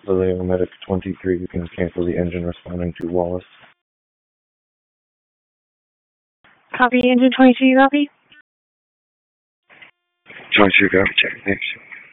Vallejo Medic 23, you can cancel the engine responding to Wallace. Copy, engine 22, copy. 22, copy, check, thanks.